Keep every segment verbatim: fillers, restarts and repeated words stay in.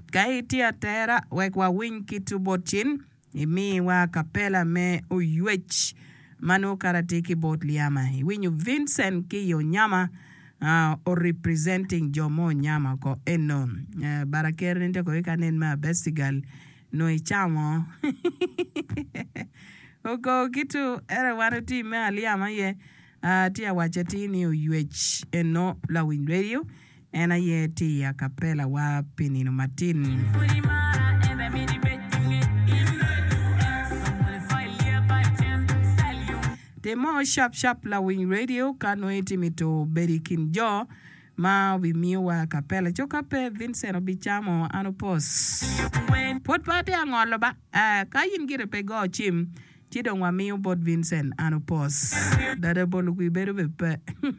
Kaitia tera wekwa wing kitu botin. Imi wa kapela me uyuech. Manu karatiki bot liama. Winyu Vincent Kiyo Nyama. Uh, or representing Jomo Nyama ko eno. Uh, Barakere nite ko ikanen ma bestigal. No ichamo. Oko kitu ere wanuti me aliama ye. Uh, tia wachatini uyuech eno la Win Radio. Ena ye tia kapela wa Pinino Martin. Demo sharp sharp la Win Radio kano iti mito Berikin Jo ma wimiwa kapela chokape Vincent Obichamo anupos pot pati angolo ba uh, kayin gire pego chim chido wamiu bot Vincent anupos dada bolu kuiberu bepe.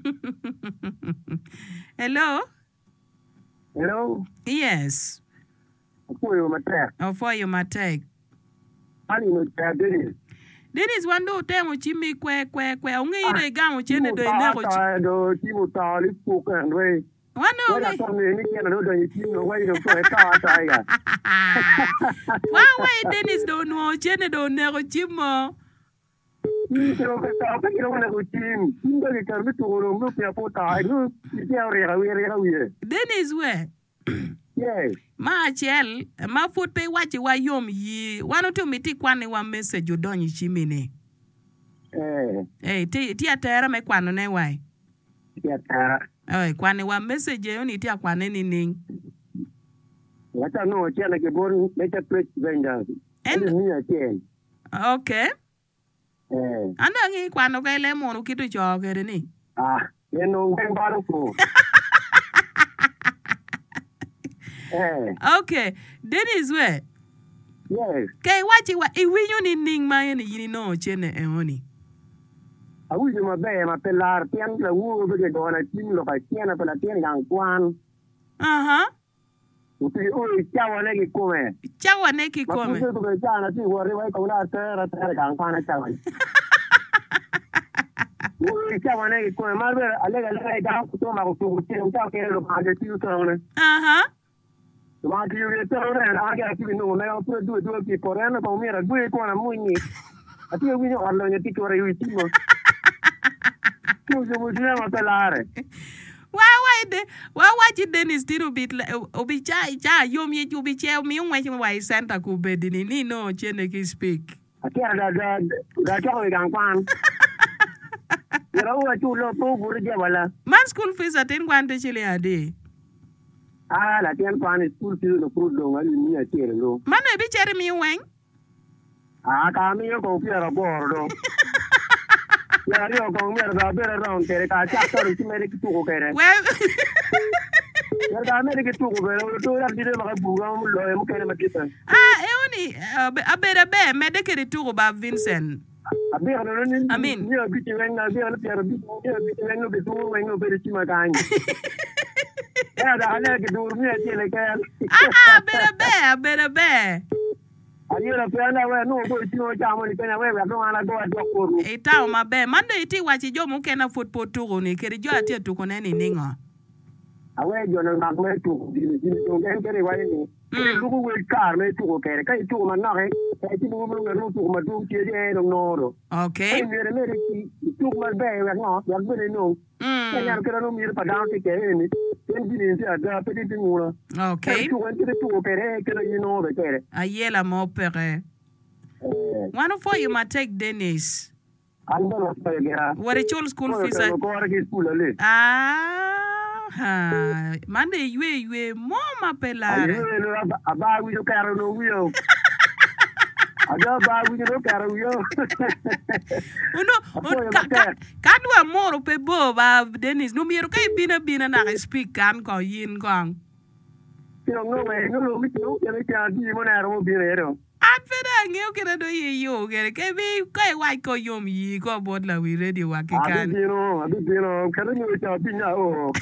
Hello. Hello. Yes. For you matek. Oh, for you matek. Ani no tadini. Dennis wando temo chimi kwe kwe kwe unge ire gamu chene do inero chi do timu tali puka ndwe wano wala tome ni kena do do timu wai do ko ta ta ya wa wai Dennis do no chene do nero chimo ni tro ka ta ka kiro na ko timu timu ke karbi to ro mo pe pota no ti ya re ra re ra wi Dennis we yes ma chel ma foot pe wachi wa yom yi wano to miti kwani wa message udonyi chimine eh eh ti ti atera me kwano ne wai ti atera eh kwani wa message yo ni ti akwane ni ning wata no chela ke bon me ta preach venga en ni ya chen okay eh ana ngi kwano ka le mo kitu chogere ni ah eno ngeng baro ko eh okay Dennis we yes kai wachi wa iwinyo ni ning ma yeni yini no chene e oni awi ma be ma pelar tian la wu be do na tim lo ka tian pa la tian yang kwan aha uti o chawa ne ki come chawa ne ki come ma tu be jana ti wo re wai ko na tera tera gang kwan chawa uti chawa ne ki come ma be ale ga le ga ko to ma ko tu ti un ta ke lo ka de ti to ne aha ma ti ri to ne a ga ti no me o pro du du ki porana pa mi ra due ko na mugni ati wi no allo ne ti ko re wi ti mo tu je mo dina ma pelare wa wa de wa wa ji Dennis tiru bit obi cha cha yom ye ubi che mi un wa wa center ku bedini ni no chene ki speak ati da da da cha ko gang kwan Yara wa chu lo po bur je wala man school fees atin kwante chile ade ah la tian kwan school fees no pro do ngali ni a tere lo man e bi chere mi wen ah ka mi yo ko piera bor do ya rio ko mi ra bere ron tere ka cha to ri mere ki tu ko kere well ya da mere ki tu ko bere to ra dire ma bu ga mu lo mu kere ma kita ah e oni abere be me de kere tu ko ba Vincent abi no ni Amin. ni abi ti wen na bi na piera bi ni abi ti wen no be tu wen no be ti ma ga ni ya da ala ki dur mi a tele ka ah ah abere be abere be ani la piana we no go ti no ja mo ni pena we we no ana go do ko ru e ta o mabe mando iti wachi jo mu kena football tu ni kere jo atie tu ko ne ni ningo awe jo na ma me tu di di to gen kere wa ni lu ko we kar me tu ko kere kai tu ma na ke kai ti bu lu ru tu ma tu ti de no no ro okay ni re me ti tu ma be we no ya be no mm ya kere no mi pa down ti ke ni en di ni ti ada pe ti ngura okay tu ko ti tu ko kere kere ni no be kere ayela mo pere one for you ma take Dennis ando no pa gera what a chol school fees ko ra ki school le ah ha mande yue yue mo ma pelare aba wi do karo no wi o ada ba wi do karo yo uno kan wa moro pe bo ba Dennis no miero kai bina bina na speak kan ko yin kong no no me no lo mi no ya ta di mo na ro bi re After ngeo kira do ye yo kere ke bi kai wa ko yom yi ko bod la wi radio wa ke kan. Abi no, abi no, kare ni cha bi na o.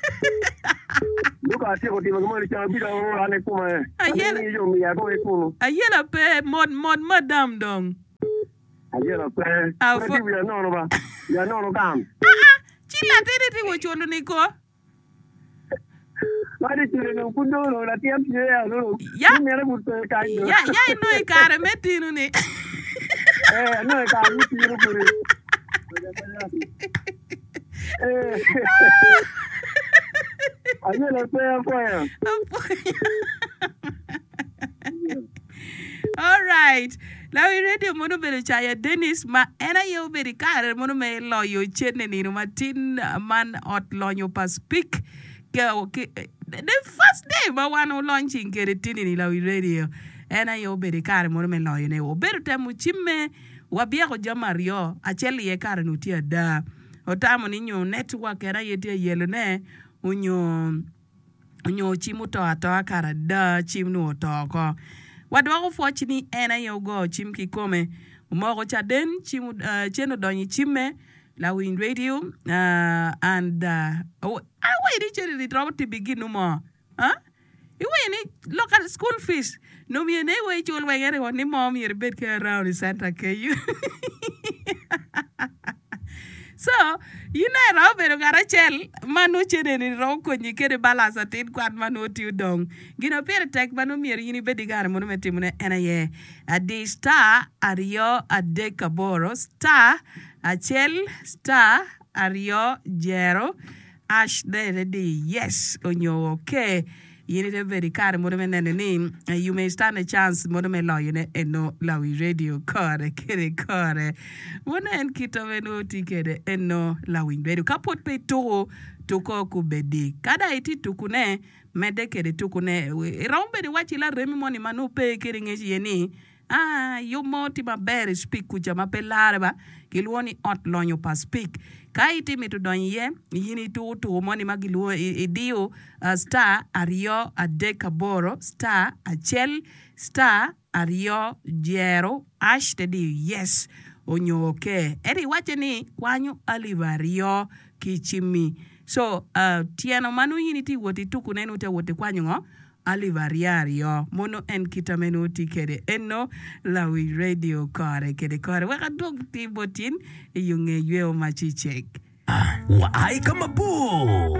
Luka ti ko ti mo mo cha bi da o ane kuma. Ayela yo mi ya ko e ko. Ayela pe mod mod madam dong. Ayela pe. Ah, Ti bi no no ba. Ya no no kam. Ah ah, chila tiri ti wo chondo ni ko. Mari chile no kundo no la tiam chile ya no. Ya. Me era buto kai. Ya ya no e kare metinu ni. Eh, no ka ni tiro pure. Eh. Ayo le pea pea. All right. Now we ready mono bere chaya Dennis ma ena yo bere kare mono me lo yo chene ni no matin man ot lo yo pas speak. The first day ma wano launching kere tini ni la we radio. Ena yo bere kare mono me lo yo ne o bere temu chimme wabia ko jamario acheli ye kare no tia da. Otamo ni nyo network era yete yelo ne unyo unyo chimu to ato kara da chimnu otoko. Wadwa ko fochini ena yo go chim ki kome umogo cha den chimu uh, cheno donyi chimme la win radio uh, and uh, oh I wait it the trouble to begin no more huh you wait local school fees no me ne way chul way ere ni mom yer bet ke around Santa K U. So, you know, Robert Garachel, Manu Chene in Roko, you get a balance at it, quad Manu to dong. Gino Peter Tech Manumir, Unibedigar, Monumentimune, and a year. A day star, Ario, a de Caboro, star, a chel, star, Ario, Jero, Ash, the day, yes, on your okay. You need a very car, Monument and a name, and you may stand a chance, Monument Lawyer, and no Lawi radio car, a kitty car. One and Kito no ticket, and no Lawi radio. Capot pay to to coco bedi. Kada iti tukune, medeke de tukune. Rombe the watchila remi money manu pay kidding as yeni. Ah, you moti ma bear speak kuja ma pelareba, kilwoni ot lonyo pa speak. Kaiti me to don ye, yini to to money magilu idio, star, ario, a decaboro, star, a chel, star, ario, jero, ash the di, yes, onyo okay. Eri wacheni, kwanyu alivario, kichimi. So, uh, tiano manu yini ti wote tukunenu te wote kwanyu ngo, alivariario mono en kitamenu tikede enno lawi radio kare kede kare waka dog ti botin yunge yeo machichek wa ai kama bu